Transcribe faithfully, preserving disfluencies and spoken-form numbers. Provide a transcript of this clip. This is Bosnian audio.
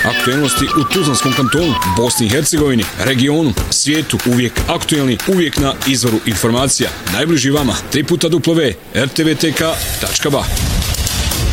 Aktuelnosti u Tuzlanskom kantonu, Bosni i Hercegovini, regionu, svijetu, uvijek aktuelni, uvijek na izvoru informacija. Najbliži vama, tri puta w r t v t k tačka b a.